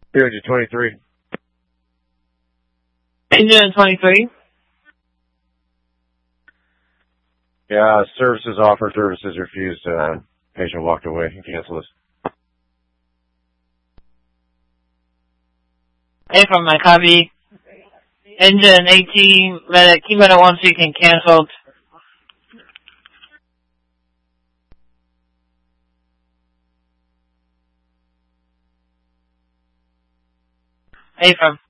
Engine 23. Engine 23. Yeah, services offered, services refused. Patient walked away and canceled us. Hey, from my copy. Engine 18, medic, keep it at 1 seeking canceled. Hey, from